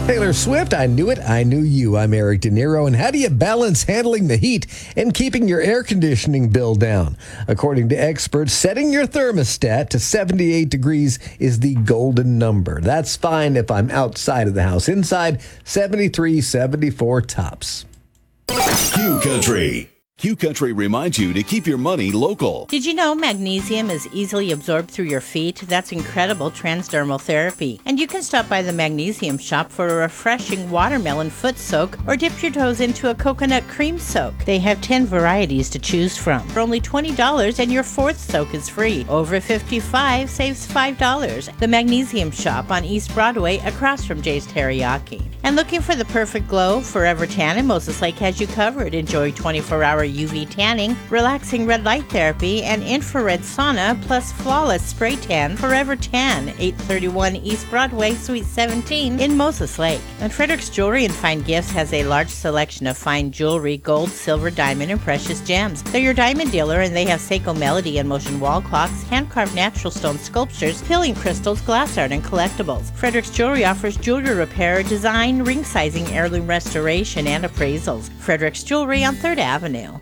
Taylor Swift, I Knew It, I Knew You. I'm Eric De Niro. And how do you balance handling the heat and keeping your air conditioning bill down? According to experts, setting your thermostat to 78 degrees is the golden number. That's fine if I'm outside of the house. Inside, 73, 74 tops. Q Country. Q Country reminds you to keep your money local. Did you know magnesium is easily absorbed through your feet? That's incredible transdermal therapy. And you can stop by the Magnesium Shop for a refreshing watermelon foot soak or dip your toes into a coconut cream soak. They have 10 varieties to choose from. For only $20 and your fourth soak is free. Over 55 saves $5. The Magnesium Shop on East Broadway across from Jay's Teriyaki. And looking for the perfect glow? Forever Tan in Moses Lake has you covered. Enjoy 24-hour UV tanning, relaxing red light therapy, and infrared sauna, plus flawless spray tan. Forever Tan, 831 East Broadway, Suite 17 in Moses Lake. And Frederick's Jewelry and Fine Gifts has a large selection of fine jewelry, gold, silver, diamond, and precious gems. They're your diamond dealer, and they have Seiko Melody and Motion wall clocks, hand-carved natural stone sculptures, healing crystals, glass art, and collectibles. Frederick's Jewelry offers jewelry repair, design, ring sizing, heirloom restoration, and appraisals. Frederick's Jewelry on 3rd Avenue.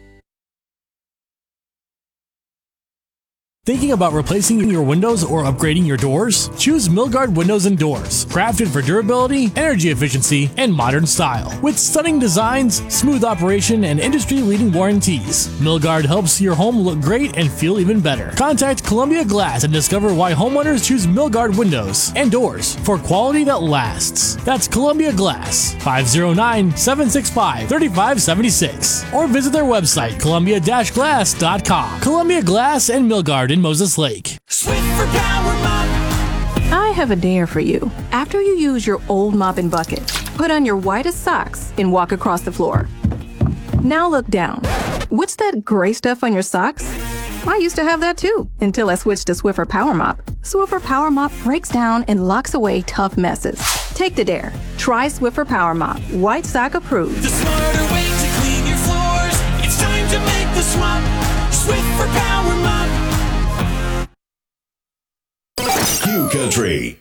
Thinking about replacing your windows or upgrading your doors? Choose Milgard Windows and Doors, crafted for durability, energy efficiency, and modern style. With stunning designs, smooth operation, and industry-leading warranties, Milgard helps your home look great and feel even better. Contact Columbia Glass and discover why homeowners choose Milgard Windows and Doors for quality that lasts. That's Columbia Glass, 509-765-3576. Or visit their website, columbia-glass.com. Columbia Glass and Milgard in Moses Lake. Swiffer Power Mop. I have a dare for you. After you use your old mop and bucket, put on your whitest socks and walk across the floor. Now look down. What's that gray stuff on your socks? I used to have that too, until I switched to Swiffer Power Mop. Swiffer Power Mop breaks down and locks away tough messes. Take the dare. Try Swiffer Power Mop. White sock approved. The smarter way to clean your floors. It's time to make the swap. Swiffer Power Mop. Q Country.